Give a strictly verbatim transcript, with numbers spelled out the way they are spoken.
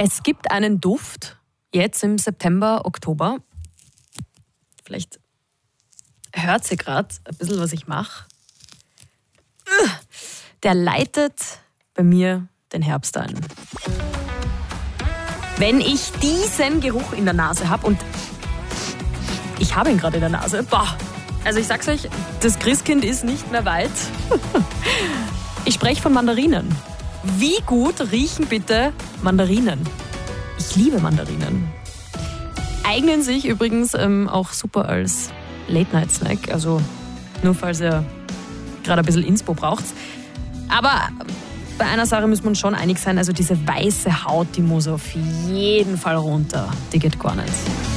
Es gibt einen Duft, jetzt im September, Oktober. Vielleicht hört sie gerade ein bisschen, was ich mache. Der leitet bei mir den Herbst ein. Wenn ich diesen Geruch in der Nase habe und ich habe ihn gerade in der Nase, boah, also ich sag's euch, das Christkind ist nicht mehr weit. Ich spreche von Mandarinen. Wie gut riechen bitte Mandarinen? Ich liebe Mandarinen. Eignen sich übrigens ähm, auch super als Late-Night-Snack, also nur falls ihr gerade ein bisschen Inspo braucht. Aber bei einer Sache muss man schon einig sein, also diese weiße Haut, die muss auf jeden Fall runter. Die geht gar nicht.